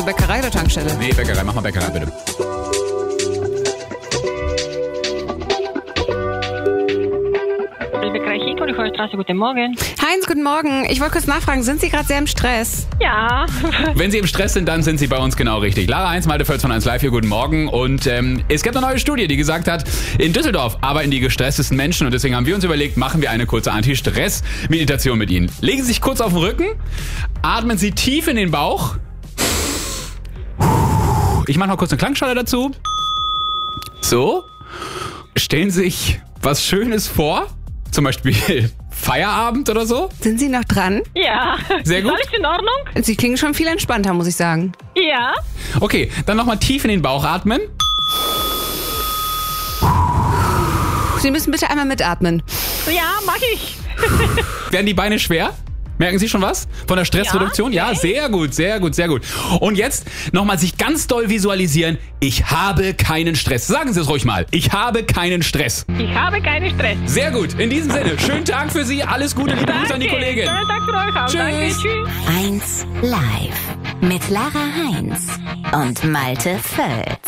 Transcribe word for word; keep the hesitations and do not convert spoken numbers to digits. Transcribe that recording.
Also Bäckerei oder Tankstelle? Nee, Bäckerei. Mach mal Bäckerei, bitte. Bäckerei Chito, die Feuerstraße, guten Morgen. Heinz, guten Morgen. Ich wollte kurz nachfragen, sind Sie gerade sehr im Stress? Ja. Wenn Sie im Stress sind, dann sind Sie bei uns genau richtig. Lara Heinz, Malte Völz von eins Live hier, guten Morgen. Und ähm, es gibt eine neue Studie, die gesagt hat, in Düsseldorf arbeiten die gestresstesten Menschen. Und deswegen haben wir uns überlegt, machen wir eine kurze Anti-Stress-Meditation mit Ihnen. Legen Sie sich kurz auf den Rücken, atmen Sie tief in den Bauch. Ich mache noch kurz eine Klangschale dazu. So. Stellen Sie sich was Schönes vor. Zum Beispiel Feierabend oder so. Sind Sie noch dran? Ja. Sehr gut. Ist alles in Ordnung? Sie klingen schon viel entspannter, muss ich sagen. Ja. Okay, dann nochmal tief in den Bauch atmen. Sie müssen bitte einmal mitatmen. Ja, mach ich. Werden die Beine schwer? Merken Sie schon was? Von der Stressreduktion? Ja, Ja, okay. sehr gut, sehr gut, sehr gut. Und jetzt nochmal sich ganz doll visualisieren. Ich habe keinen Stress. Sagen Sie es ruhig mal. Ich habe keinen Stress. Ich habe keinen Stress. Sehr gut. In diesem Sinne, schönen Tag für Sie. Alles Gute, liebe Grüße an die Kollegin. Schönen Tag für euch auch. Tschüss. Danke, tschüss. eins Live mit Lara Heinz und Malte Völz.